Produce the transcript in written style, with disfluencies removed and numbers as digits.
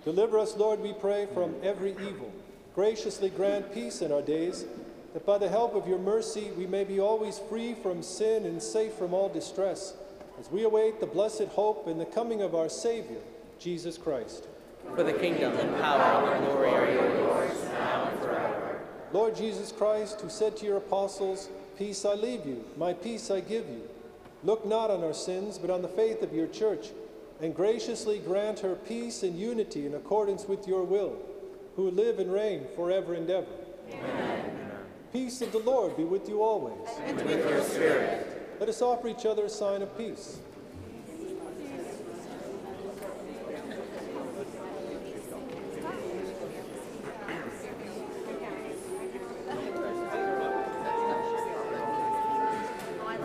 Deliver us, Lord, we pray, from every evil. Graciously grant peace in our days, that by the help of your mercy we may be always free from sin and safe from all distress, as we await the blessed hope and the coming of our Savior, Jesus Christ. For the kingdom and power and glory are yours, now and forever. Lord Jesus Christ, who said to your apostles, "Peace I leave you, my peace I give you," look not on our sins, but on the faith of your church, and graciously grant her peace and unity in accordance with your will, who live and reign forever and ever. Amen. Peace of the Lord be with you always. And with your spirit. Let us offer each other a sign of peace.